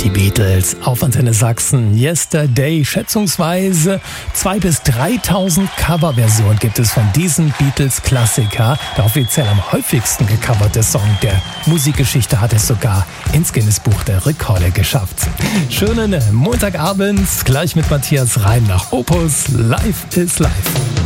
Die Beatles auf Antenne Sachsen. Yesterday. Schätzungsweise 2.000 bis 3.000 Coverversionen gibt es von diesem Beatles-Klassiker. Der offiziell am häufigsten gecoverte Song der Musikgeschichte hat es sogar ins Guinness-Buch der Rekorde geschafft. Schönen Montagabend, gleich mit Matthias Reim nach Opus. Live is Life.